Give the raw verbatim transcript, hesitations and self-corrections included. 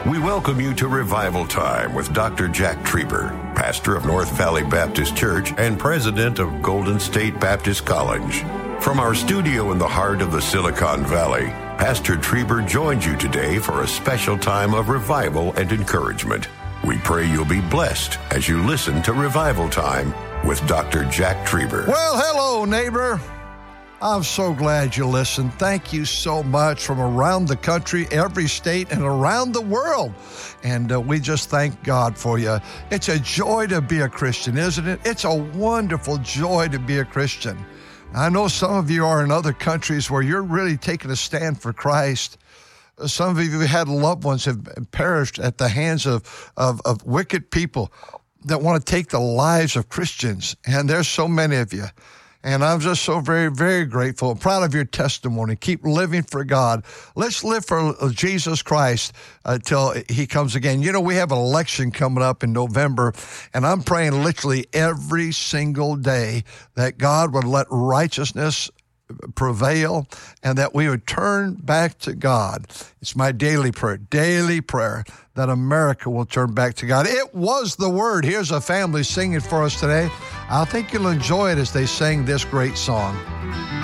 We welcome you to Revival Time with Doctor Jack Trieber, pastor of North Valley Baptist Church and president of Golden State Baptist College. From our studio in the heart of the Silicon Valley, Pastor Trieber joins you today for a special time of revival and encouragement. We pray you'll be blessed as you listen to Revival Time with Doctor Jack Trieber. Well, hello, neighbor. I'm so glad you listened. Thank you so much from around the country, every state, and around the world. And uh, we just thank God for you. It's a joy to be a Christian, isn't it? It's a wonderful joy to be a Christian. I know some of you are in other countries where you're really taking a stand for Christ. Some of you have had loved ones have perished at the hands of, of, of wicked people that want to take the lives of Christians. And there's so many of you. And I'm just so very, very grateful. I'm proud of your testimony. Keep living for God. Let's live for Jesus Christ until he comes again. You know, we have an election coming up in November, and I'm praying literally every single day that God would let righteousness prevail and that we would turn back to God. It's my daily prayer, daily prayer that America will turn back to God. It was the word. Here's a family singing for us today. I think you'll enjoy it as they sing this great song.